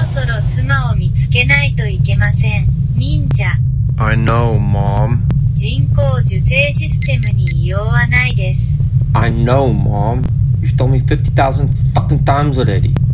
そろ妻を見つけないといけません。忍者。 I know, Mom. 人工授精システムに異様はないです。 I know, Mom. You've told me 50,000 fucking times already.